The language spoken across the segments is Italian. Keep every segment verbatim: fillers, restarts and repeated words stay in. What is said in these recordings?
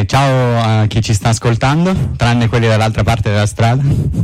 ciao a chi ci sta ascoltando, tranne quelli dall'altra parte della strada.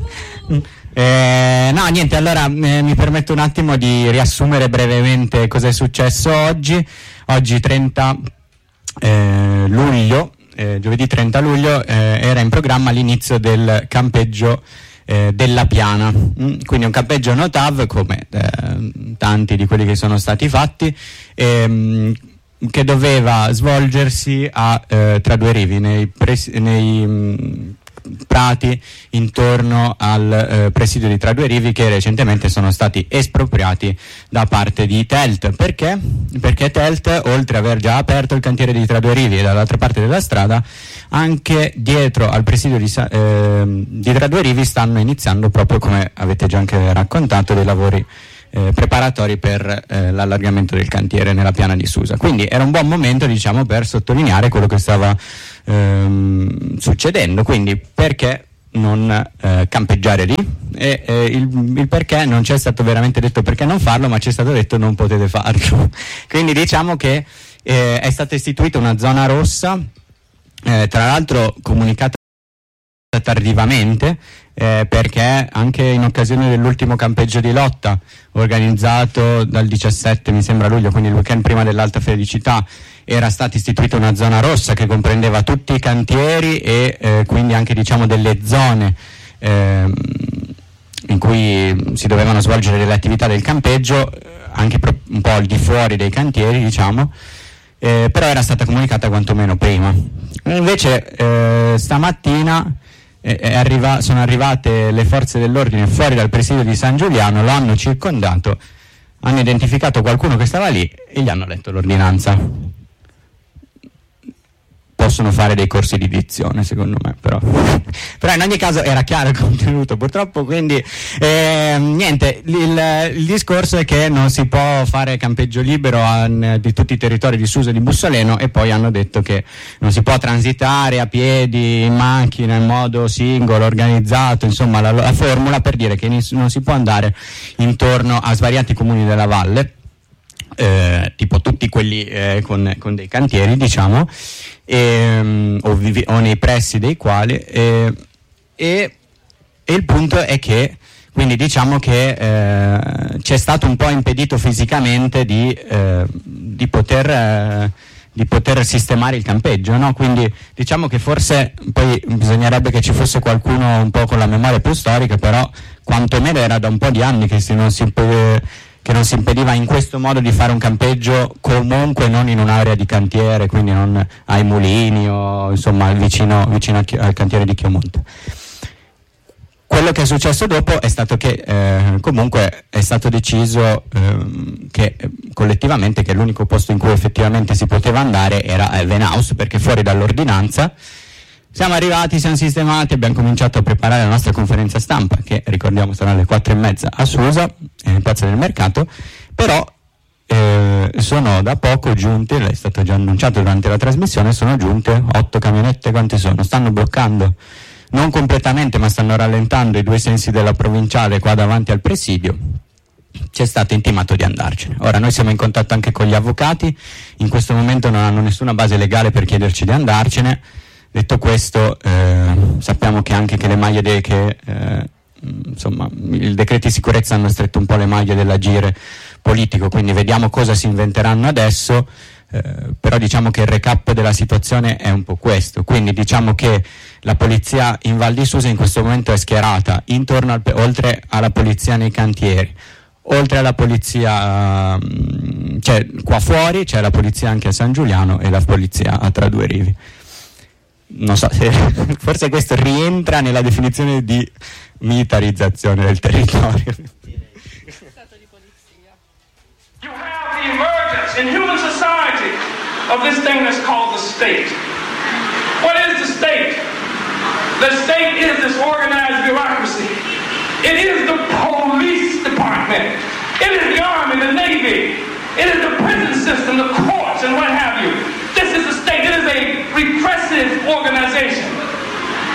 Eh, no, niente, allora eh, mi permetto un attimo di riassumere brevemente cosa è successo oggi. Oggi trenta eh, luglio, eh, giovedì trenta luglio, eh, era in programma l'inizio del campeggio eh, della Piana, mm, quindi un campeggio no T A V come eh, tanti di quelli che sono stati fatti, ehm, che doveva svolgersi a eh, tra due rivi, nei, pres- nei mh, prati intorno al eh, presidio di Tra Due Rivi, che recentemente sono stati espropriati da parte di Telt. Perché? Perché Telt, oltre ad aver già aperto il cantiere di Tra Due Rivi e dall'altra parte della strada, anche dietro al presidio di, eh, di Tra Due Rivi stanno iniziando, proprio come avete già anche raccontato, dei lavori Eh, preparatori per eh, l'allargamento del cantiere nella Piana di Susa. Quindi era un buon momento, diciamo, per sottolineare quello che stava ehm, succedendo. Quindi perché non eh, campeggiare lì? E eh, il, il perché non c'è stato veramente detto perché non farlo, ma ci è stato detto non potete farlo. Quindi diciamo che eh, è stata istituita una zona rossa, eh, tra l'altro comunicata tardivamente, eh, perché anche in occasione dell'ultimo campeggio di lotta organizzato dal diciassette mi sembra luglio, quindi il weekend prima dell'Alta Felicità, era stata istituita una zona rossa che comprendeva tutti i cantieri e eh, quindi anche, diciamo, delle zone eh, in cui si dovevano svolgere delle attività del campeggio, anche pro- un po' al di fuori dei cantieri, diciamo. Eh, però era stata comunicata quantomeno prima. Invece eh, stamattina eh, arriva, sono arrivate le forze dell'ordine fuori dal presidio di San Giuliano, lo hanno circondato, hanno identificato qualcuno che stava lì e gli hanno letto l'ordinanza. Possono fare dei corsi di dizione, secondo me, però però in ogni caso era chiaro il contenuto, purtroppo. Quindi eh, niente, il, il discorso è che non si può fare campeggio libero a, di tutti i territori di Susa e di Bussoleno, e poi hanno detto che non si può transitare a piedi, in macchina, in modo singolo, organizzato, insomma la, la formula per dire che non si può andare intorno a svariati comuni della valle, eh, tipo tutti quelli eh, con, con dei cantieri, diciamo, E, o, vivi, o nei pressi dei quali e, e, e il punto è che quindi diciamo che eh, c'è stato un po' impedito fisicamente di, eh, di poter eh, di poter sistemare il campeggio, no? Quindi diciamo che forse poi bisognerebbe che ci fosse qualcuno un po' con la memoria più storica, però quantomeno era da un po' di anni che si non si che non si impediva in questo modo di fare un campeggio, comunque non in un'area di cantiere, quindi non ai mulini o insomma vicino, vicino al cantiere di Chiomonte. Quello che è successo dopo è stato che eh, comunque è stato deciso eh, che collettivamente che l'unico posto in cui effettivamente si poteva andare era a Venhaus, perché fuori dall'ordinanza. Siamo arrivati, siamo sistemati, abbiamo cominciato a preparare la nostra conferenza stampa, che ricordiamo sarà alle quattro e mezza a Susa, in Piazza del Mercato, però eh, sono da poco giunte, è stato già annunciato durante la trasmissione, sono giunte otto camionette, quante sono? Stanno bloccando, non completamente, ma stanno rallentando i due sensi della provinciale qua davanti al presidio. Ci è stato intimato di andarcene. Ora noi siamo in contatto anche con gli avvocati, in questo momento non hanno nessuna base legale per chiederci di andarcene. Detto questo, eh, sappiamo che anche che le maglie de- che eh, insomma il decreto di sicurezza hanno stretto un po' le maglie dell'agire politico, quindi vediamo cosa si inventeranno adesso, eh, però diciamo che il recap della situazione è un po' questo. Quindi diciamo che la polizia in Val di Susa in questo momento è schierata intorno al, oltre alla polizia nei cantieri, oltre alla polizia, cioè qua fuori c'è la polizia anche a San Giuliano e la polizia a Tra Due Rivi. Non so se forse questo rientra nella definizione di militarizzazione del territorio. Stato di polizia. You have the emergence in human society of this thing that's called the state. What is the state? The state is this organized bureaucracy. It is the police department. It is the army, the navy. It is the prison system, the courts, and what have